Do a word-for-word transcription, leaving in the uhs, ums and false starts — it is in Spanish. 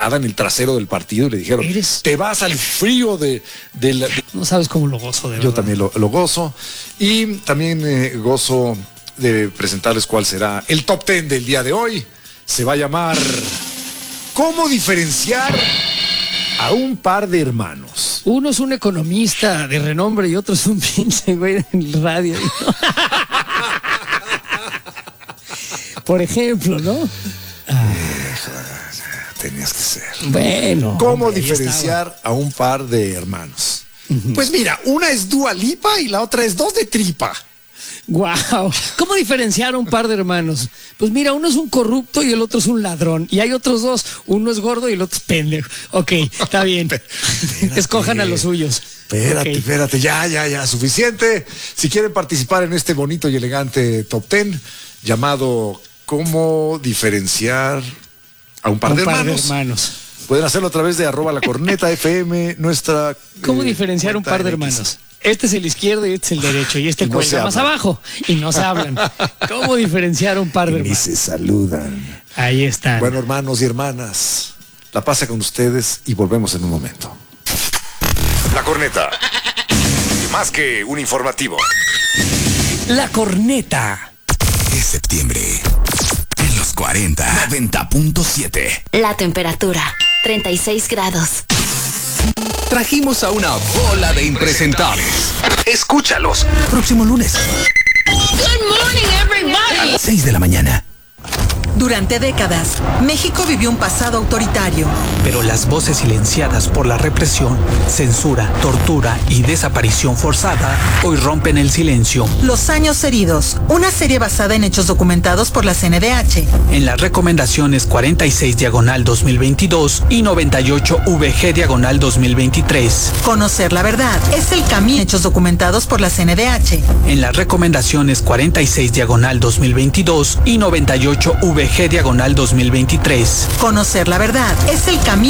patada en el trasero del partido y le dijeron, Eres... te vas al frío de... de la... No sabes cómo lo gozo, de verdad. Yo también lo, lo gozo. Y también eh, gozo de presentarles cuál será el top ten del día de hoy. Se va a llamar ¿Cómo diferenciar a un par de hermanos? Uno es un economista de renombre y otro es un pinche güey en el radio. ¿No? Por ejemplo, ¿no? Ah. Tenías que ser. Bueno. ¿Cómo hombre, diferenciar a un par de hermanos? Uh-huh. Pues mira, una es Dua Lipa y la otra es dos de tripa. Wow. ¿Cómo diferenciar a un par de hermanos? Pues mira, uno es un corrupto y el otro es un ladrón. Y hay otros dos, uno es gordo y el otro es pendejo. Ok, está bien. Escojan a los suyos. Espérate, okay. espérate, ya, ya, ya, suficiente. Si quieren participar en este bonito y elegante top ten llamado ¿Cómo diferenciar a un par, un de, par hermanos? de hermanos? Pueden hacerlo a través de arroba la corneta F M, nuestra... ¿Cómo eh, diferenciar un par de hermanos? Este es el izquierdo y este es el derecho. Y este y no cuelga más abajo. Y no se hablan. ¿Cómo diferenciar un par de y hermanos? Y se saludan. Ahí están. Bueno, hermanos y hermanas, la pasa con ustedes y volvemos en un momento. La corneta. Más que un informativo. La corneta. Es septiembre. En los cuarenta. noventa punto siete. La temperatura. treinta y seis grados. Trajimos a una bola de impresentables. Escúchalos. Próximo lunes. Good morning, everybody. A las seis de la mañana. Durante décadas, México vivió un pasado autoritario. Pero las voces silenciadas por la represión, censura, tortura y desaparición forzada hoy rompen el silencio. Los años heridos, una serie basada en hechos documentados por la C N D H. En las recomendaciones cuarenta y seis diagonal dos mil veintidós y noventa y ocho V G diagonal dos mil veintitrés. Conocer la verdad es el camino. Hechos documentados por la C N D H. En las recomendaciones cuarenta y seis diagonal dos mil veintidós y noventa y ocho V G diagonal dos mil veintitrés. Conocer la verdad es el camino.